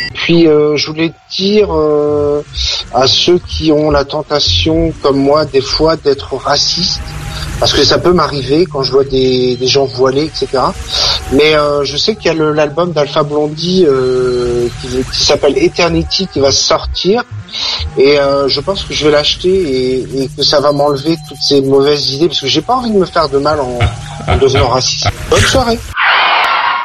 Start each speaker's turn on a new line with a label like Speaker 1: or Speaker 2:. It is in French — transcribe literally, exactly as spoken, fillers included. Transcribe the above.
Speaker 1: Puis euh, je voulais dire euh, à ceux qui ont la tentation, comme moi, des fois, d'être racistes, parce que ça peut m'arriver quand je vois des, des gens voilés, et cetera. Mais euh, je sais qu'il y a le, l'album d'Alpha Blondy euh, qui, qui s'appelle Eternity qui va sortir. Et euh, je pense que je vais l'acheter et, et que ça va m'enlever toutes ces mauvaises idées, parce que j'ai pas envie de me faire de mal en, en devenant raciste. Bonne soirée.